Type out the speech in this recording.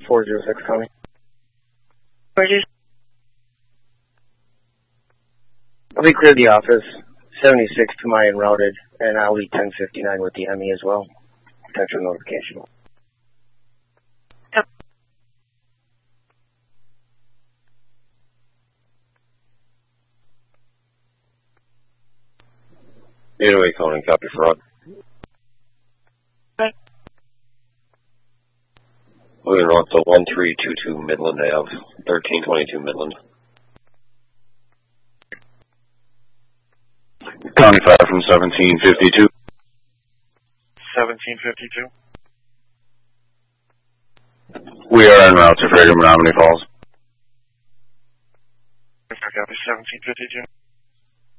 406 County. We cleared the office. 76 to my and routed, and I'll leave 1059 with the ME as well. Potential notification. Yep. 808 Conan, copy fraud. Okay. Moving north to 1322 Midland Ave, 1322 Midland. County 5 from 1752. 1752. We are en route to Frater, Menominee Falls. Copy 1752.